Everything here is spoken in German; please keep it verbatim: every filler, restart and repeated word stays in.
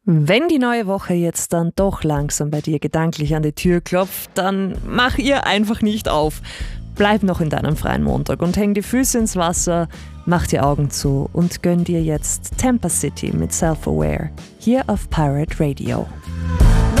Wenn die neue Woche jetzt dann doch langsam bei dir gedanklich an die Tür klopft, dann mach ihr einfach nicht auf. Bleib noch in deinem freien Montag und häng die Füße ins Wasser, mach die Augen zu und gönn dir jetzt Tampa City mit Self-Aware hier auf Pirate Radio.